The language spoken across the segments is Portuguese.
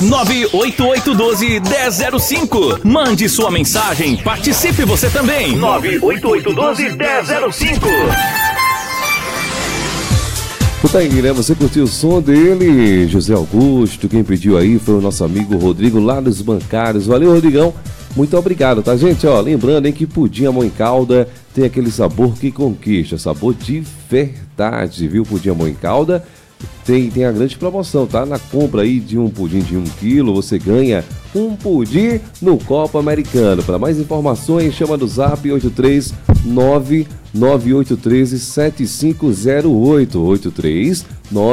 98812-1005. Mande sua mensagem, participe você também. 98812-1005. Puta aí, né? Você curtiu o som dele, José Augusto. Quem pediu aí foi o nosso amigo Rodrigo, lá dos bancários. Valeu, Rodrigão. Muito obrigado, tá, gente? Ó, lembrando, hein, que pudim Amor em Calda tem aquele sabor que conquista, sabor de verdade, viu? Pudim Amor em Calda tem a grande promoção, tá? Na compra aí de um pudim de 1 quilo, você ganha um pudim no copo americano. Para mais informações, chama no zap 839-9813-7508.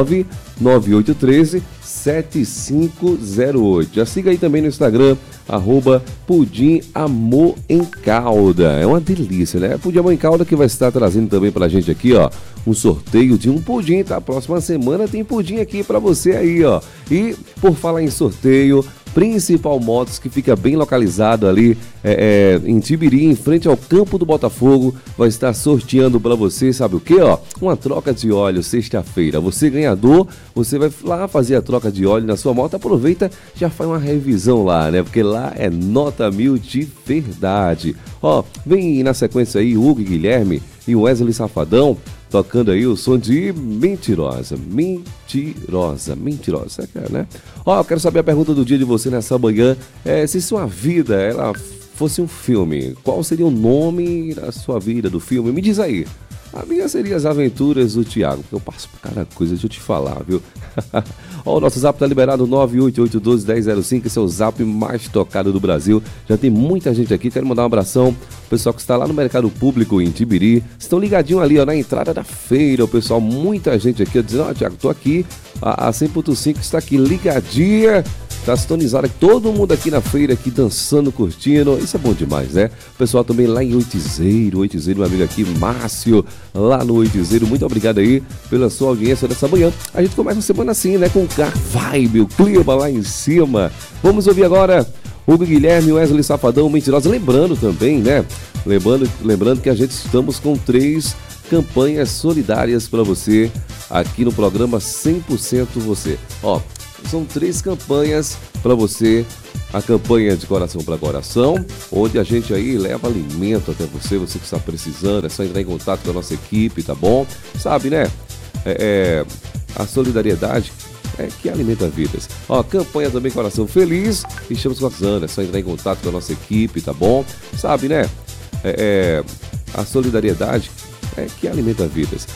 839-9813-7508. Já siga aí também no Instagram, @Pudim Amor em Calda. É uma delícia, né? Pudim Amor em Calda que vai estar trazendo também pra gente aqui, ó, um sorteio de um pudim, tá? Próxima semana tem pudim aqui pra você aí, ó. E por falar em sorteio, Principal Motos, que fica bem localizado ali em Tibiri, em frente ao campo do Botafogo, vai estar sorteando para você, sabe o que, ó? Uma troca de óleo sexta-feira. Você ganhador, você vai lá fazer a troca de óleo na sua moto, aproveita, já faz uma revisão lá, né? Porque lá é nota 1000 de verdade. Ó, vem na sequência aí Hugo e Guilherme e Wesley Safadão, tocando aí o som de Mentirosa, né? Ó, eu quero saber a pergunta do dia de você nessa manhã. Se sua vida, ela fosse um filme, qual seria o nome da sua vida, do filme? Me diz aí. A minha seria As Aventuras do Tiago, porque eu passo por cada coisa, deixa eu te falar, viu? Ó, o nosso zap tá liberado, 98812-1005, esse é o zap mais tocado do Brasil. Já tem muita gente aqui, quero mandar um abração o pessoal que está lá no Mercado Público em Tibiri. Estão ligadinhos ali, ó, na entrada da feira, o pessoal, muita gente aqui, ó, dizendo, ó, Tiago, tô aqui, a 100.5 está aqui ligadinha. Tá sintonizado aqui, todo mundo aqui na feira, aqui dançando, curtindo, isso é bom demais, né? O pessoal também lá em Oitizeiro, meu amigo aqui, Márcio, lá no Oitizeiro, muito obrigado aí pela sua audiência dessa manhã. A gente começa a semana assim, né, com o Vibe, o clima lá em cima. Vamos ouvir agora Hugo Guilherme, Wesley Safadão, Mentirosa. Lembrando também, né, lembrando que a gente estamos com 3 campanhas solidárias para você aqui no programa 100% Você. Ó, são 3 campanhas para você. A campanha de Coração para Coração, onde a gente aí leva alimento até você que está precisando. É só entrar em contato com a nossa equipe, tá bom? Sabe, né? A solidariedade que alimenta vidas. Ó, campanha também Coração Feliz. E estamos com a Zana. É só entrar em contato com a nossa equipe, tá bom? Sabe, né? A solidariedade que alimenta vidas.